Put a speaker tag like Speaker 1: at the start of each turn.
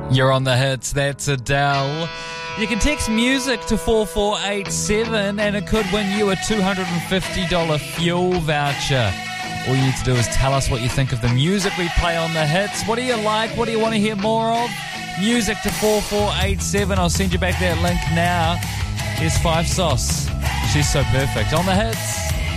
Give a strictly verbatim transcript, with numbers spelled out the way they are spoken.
Speaker 1: You're on the hits. That's Adele. You can text music to four four eight seven and it could win you a two hundred fifty dollars fuel voucher. All you need to do is tell us what you think of the music we play on the hits. What do you like? What do you want to hear more of? Music to four four eight seven. I'll send you back that link now. Here's Five Sauce. She's so perfect. On the hits.